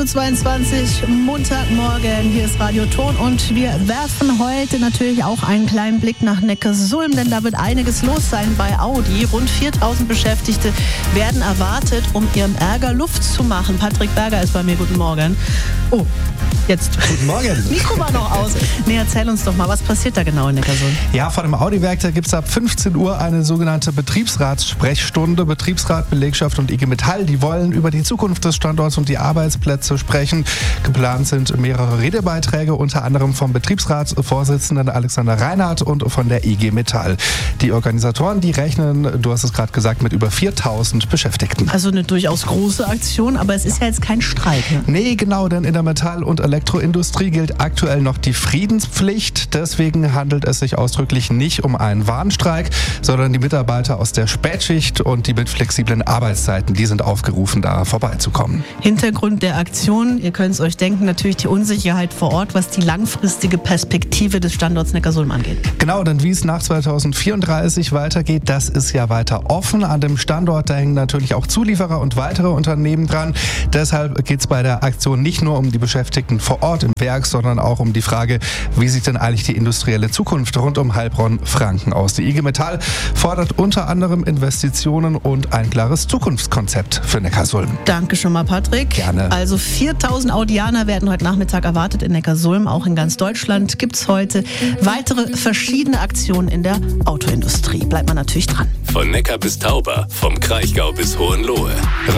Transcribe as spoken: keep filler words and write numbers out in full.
Uhr zweiundzwanzig, Montagmorgen, hier ist Radio Ton und wir werfen heute natürlich auch einen kleinen Blick nach Neckarsulm, denn da wird einiges los sein bei Audi. Rund viertausend Beschäftigte werden erwartet, um ihrem Ärger Luft zu machen. Patrick Berger ist bei mir, guten Morgen. Oh, jetzt. Guten Morgen. Mikro war noch aus. Nee, erzähl uns doch mal, was passiert da genau in Neckarsulm? Ja, vor dem Audi-Werk, da gibt es ab fünfzehn Uhr eine sogenannte Betriebsratssprechstunde. Betriebsrat, Belegschaft und I G Metall, die wollen über die Zukunft des Standorts und die Arbeitsplätze sprechen. Geplant sind mehrere Redebeiträge, unter anderem vom Betriebsratsvorsitzenden Alexander Reinhardt und von der I G Metall. Die Organisatoren, die rechnen, du hast es gerade gesagt, mit über viertausend Beschäftigten. Also eine durchaus große Aktion, aber es ist ja jetzt kein Streik. Ne? Nee, genau, denn in der Metall- und Elektroindustrie gilt aktuell noch die Friedenspflicht. Deswegen handelt es sich ausdrücklich nicht um einen Warnstreik, sondern die Mitarbeiter aus der Spätschicht und die mit flexiblen Arbeitszeiten, die sind aufgerufen, da vorbeizukommen. Hintergrund der Aktion, ihr könnt es euch denken, natürlich die Unsicherheit vor Ort, was die langfristige Perspektive des Standorts Neckarsulm angeht. Genau, denn wie es nach zweitausendvierunddreißig weitergeht, das ist ja weiter offen. An dem Standort, da hängen natürlich auch Zulieferer und weitere Unternehmen dran. Deshalb geht es bei der Aktion nicht nur um die Beschäftigten vor Ort im Werk, sondern auch um die Frage, wie sieht denn eigentlich die industrielle Zukunft rund um Heilbronn-Franken aus. Die I G Metall fordert unter anderem Investitionen und ein klares Zukunftskonzept für Neckarsulm. Danke schon mal, Patrick. Gerne. Also viertausend Audianer werden heute Nachmittag erwartet in Neckarsulm. Auch in ganz Deutschland gibt es heute weitere verschiedene Aktionen in der Autoindustrie. Bleibt man natürlich dran. Von Neckar bis Tauber, vom Kraichgau bis Hohenlohe.